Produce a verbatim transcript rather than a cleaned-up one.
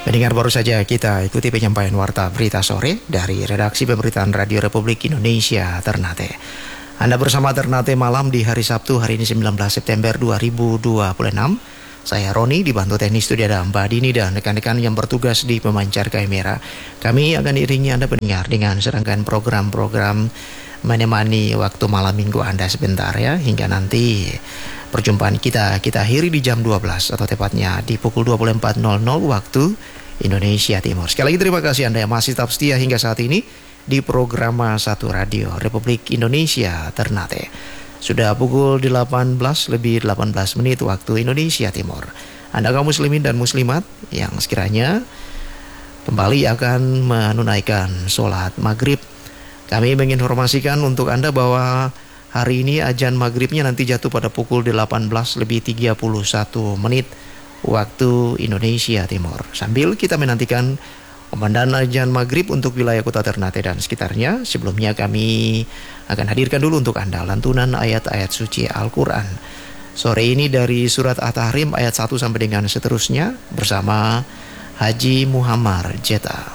Pendengar, baru saja kita ikuti penyampaian warta berita sore dari redaksi pemberitaan Radio Republik Indonesia Ternate. Anda bersama Ternate Malam di hari Sabtu, hari ini sembilan belas September dua ribu dua puluh enam. Saya Roni, dibantu teknis studio ada Mbak Dini dan rekan-rekan yang bertugas di pemancar kamera. Kami akan iringi Anda pendengar dengan serangkaian program-program menemani waktu malam minggu Anda sebentar ya, hingga nanti perjumpaan kita kita akhiri di jam dua belas atau tepatnya di pukul dua puluh empat nol nol waktu Indonesia Timur. Sekali lagi terima kasih Anda yang masih tetap setia hingga saat ini di program satu Radio Republik Indonesia Ternate. Sudah pukul delapan belas lebih delapan belas menit waktu Indonesia Timur. Anda kaum muslimin dan muslimat yang sekiranya kembali akan menunaikan sholat maghrib, kami ingin informasikan untuk Anda bahwa hari ini azan maghribnya nanti jatuh pada pukul delapan belas lebih tiga puluh satu menit waktu Indonesia Timur. Sambil kita menantikan komandan azan maghrib untuk wilayah kota Ternate dan sekitarnya, sebelumnya kami akan hadirkan dulu untuk Anda lantunan ayat-ayat suci Al-Quran sore ini dari surat At-Tahrim ayat satu sampai dengan seterusnya bersama Haji Muhammad Jeta.